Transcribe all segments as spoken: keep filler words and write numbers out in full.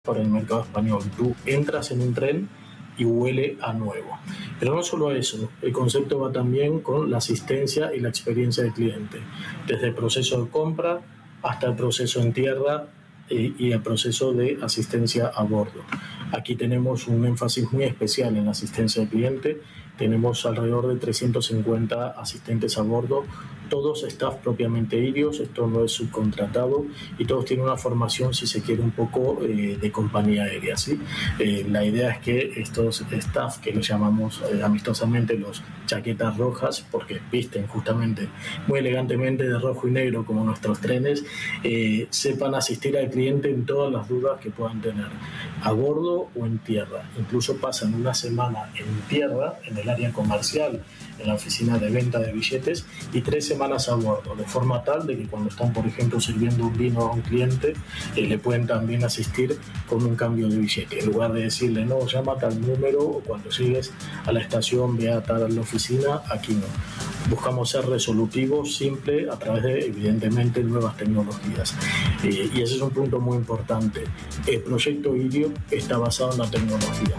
para el mercado español. Tú entras en un tren y huele a nuevo. Pero no solo eso, el concepto va también con la asistencia y la experiencia del cliente, desde el proceso de compra hasta el proceso en tierra y, y el proceso de asistencia a bordo. Aquí tenemos un énfasis muy especial en la asistencia al cliente. Tenemos alrededor de trescientos cincuenta asistentes a bordo, todos staff propiamente irios, esto no es subcontratado y todos tienen una formación, si se quiere, un poco eh, de compañía aérea, ¿sí? Eh, la idea es que estos staff, que les llamamos eh, amistosamente los chaquetas rojas, porque visten justamente muy elegantemente de rojo y negro como nuestros trenes, eh, sepan asistir al cliente en todas las dudas que puedan tener, a bordo o en tierra. Incluso pasan una semana en tierra, en el área comercial, en la oficina de venta de billetes, y tres semanas a bordo, de forma tal de que cuando están, por ejemplo, sirviendo un vino a un cliente, eh, le pueden también asistir con un cambio de billete. En lugar de decirle, no, llama a tal número, o cuando llegues a la estación, ve a tal a la oficina, aquí no. Buscamos ser resolutivos, simple, a través de, evidentemente, nuevas tecnologías. Eh, y ese es un punto muy importante. El proyecto Irio está basado en la tecnología.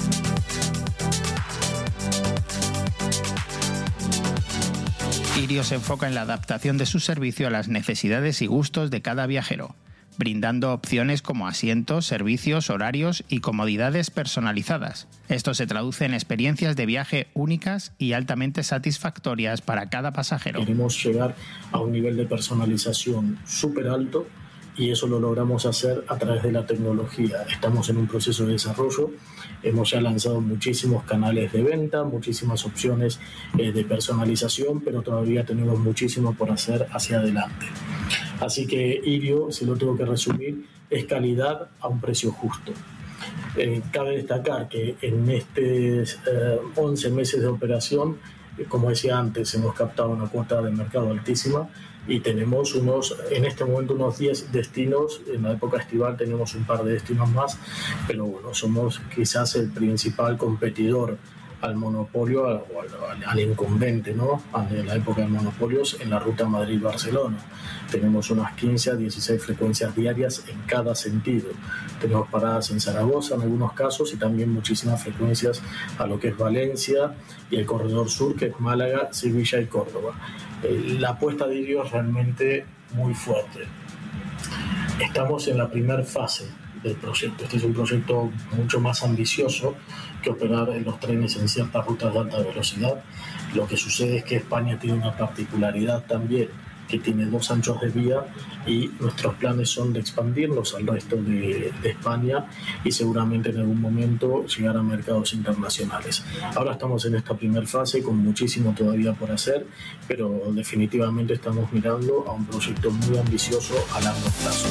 Irio se enfoca en la adaptación de su servicio a las necesidades y gustos de cada viajero, brindando opciones como asientos, servicios, horarios y comodidades personalizadas. Esto se traduce en experiencias de viaje únicas y altamente satisfactorias para cada pasajero. Queremos llegar a un nivel de personalización súper alto y eso lo logramos hacer a través de la tecnología. Estamos en un proceso de desarrollo, hemos ya lanzado muchísimos canales de venta, muchísimas opciones eh, de personalización, pero todavía tenemos muchísimo por hacer hacia adelante. Así que Irio, si lo tengo que resumir, es calidad a un precio justo. Eh, cabe destacar que en estos eh, once meses de operación, eh, como decía antes, hemos captado una cuota de mercado altísima y tenemos unos, en este momento unos diez destinos. En la época estival tenemos un par de destinos más, pero bueno, somos quizás el principal competidor al monopolio o al, al, al incumbente, ¿no? En la época de monopolios en la ruta Madrid-Barcelona. Tenemos unas quince a dieciséis frecuencias diarias en cada sentido. Tenemos paradas en Zaragoza en algunos casos y también muchísimas frecuencias a lo que es Valencia y el corredor sur, que es Málaga, Sevilla y Córdoba. Eh, la apuesta de Irio es realmente muy fuerte. Estamos en la primera fase del proyecto. Este es un proyecto mucho más ambicioso que operar en los trenes en ciertas rutas de alta velocidad. Lo que sucede es que España tiene una particularidad también, que tiene dos anchos de vía, y nuestros planes son de expandirnos al resto de, de España y seguramente en algún momento llegar a mercados internacionales. Ahora estamos en esta primera fase con muchísimo todavía por hacer, pero definitivamente estamos mirando a un proyecto muy ambicioso a largo plazo.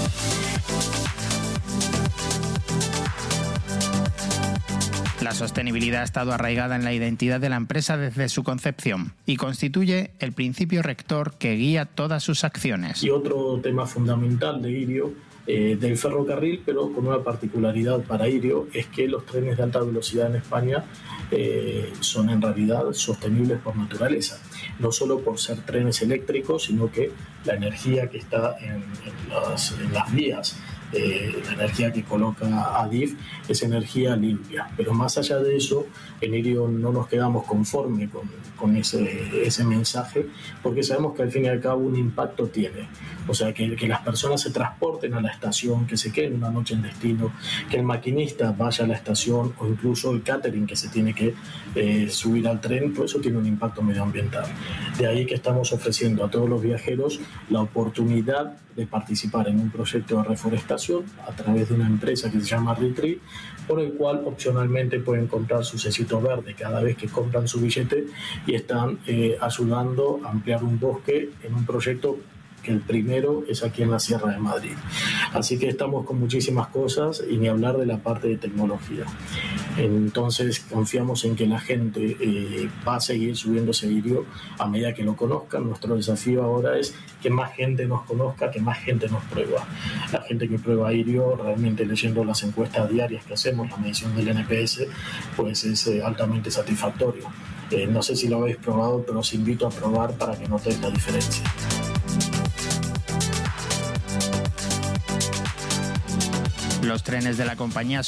La sostenibilidad ha estado arraigada en la identidad de la empresa desde su concepción y constituye el principio rector que guía todas sus acciones. Y otro tema fundamental de Irio, eh, del ferrocarril, pero con una particularidad para Irio, es que los trenes de alta velocidad en España eh, son en realidad sostenibles por naturaleza. No solo por ser trenes eléctricos, sino que la energía que está en, en, las, en las vías, Eh, la energía que coloca Adif es energía limpia, pero más allá de eso, en Irio no nos quedamos conformes con, con ese, ese mensaje, porque sabemos que al fin y al cabo un impacto tiene, o sea, que, que las personas se transporten a la estación, que se queden una noche en destino, que el maquinista vaya a la estación o incluso el catering que se tiene que eh, subir al tren, pues eso tiene un impacto medioambiental. De ahí que estamos ofreciendo a todos los viajeros la oportunidad de participar en un proyecto de reforestación a través de una empresa que se llama Retreat, por el cual opcionalmente pueden comprar su sello verde cada vez que compran su billete y están eh, ayudando a ampliar un bosque en un proyecto que el primero es aquí en la Sierra de Madrid. Así que estamos con muchísimas cosas y ni hablar de la parte de tecnología. Entonces confiamos en que la gente eh, va a seguir subiéndose a Irio a medida que lo conozcan. Nuestro desafío ahora es que más gente nos conozca, que más gente nos prueba. La gente que prueba Irio, realmente leyendo las encuestas diarias que hacemos, la medición del N P S, pues es eh, altamente satisfactorio. Eh, no sé si lo habéis probado, pero os invito a probar para que notéis la diferencia. Los trenes de la compañía